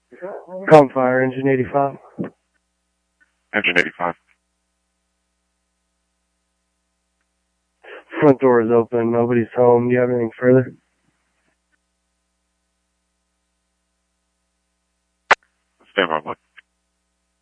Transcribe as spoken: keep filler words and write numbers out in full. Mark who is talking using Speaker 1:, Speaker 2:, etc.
Speaker 1: Com Fire, Engine eighty-five.
Speaker 2: Engine eighty-five.
Speaker 1: Front door is open. Nobody's home. Do you have anything further?
Speaker 2: Stand by,